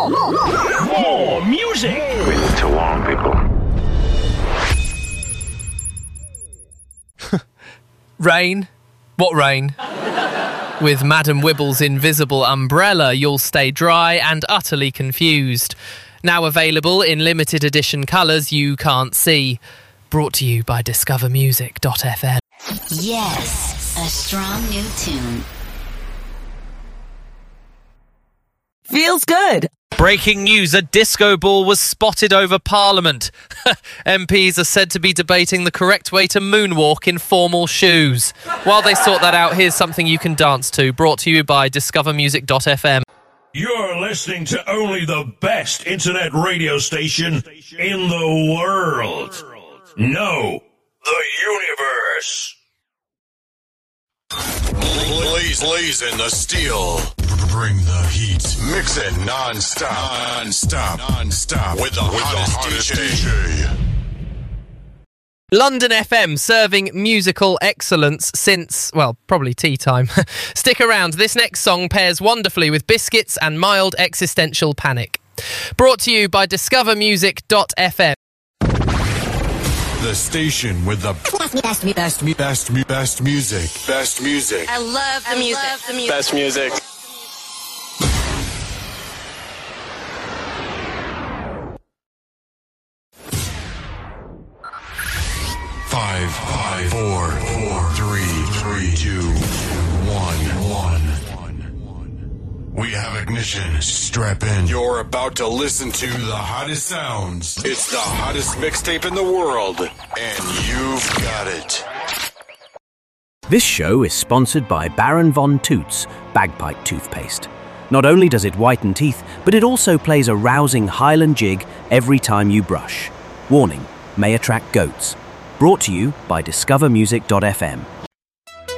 More music. We need to warn people. Rain? What rain? With Madam Wibble's invisible umbrella, you'll stay dry and utterly confused. Now available in limited edition colours you can't see. Brought to you by discovermusic.fm. Yes, a strong new tune. Feels good. Breaking news, a disco ball was spotted over Parliament. MPs are said to be debating the correct way to moonwalk in formal shoes. While they sort that out, here's something you can dance to, brought to you by discovermusic.fm. You're listening to only the best internet radio station in the world. No, the universe. Blazing the steel. Bring the heat. Mix it non-stop with the hottest DJ. London FM, serving musical excellence since, well, probably tea time. Stick around, this next song pairs wonderfully with biscuits and mild existential panic. Brought to you by discovermusic.fm. The station with the best music. Best music. I love the music. Best music. Five, four, three, two, one. We have ignition. Strap in. You're about to listen to the hottest sounds. It's the hottest mixtape in the world, and you've got it. This show is sponsored by Baron Von Toots Bagpipe Toothpaste. Not only does it whiten teeth, but it also plays a rousing Highland jig every time you brush. Warning, may attract goats. Brought to you by discovermusic.fm.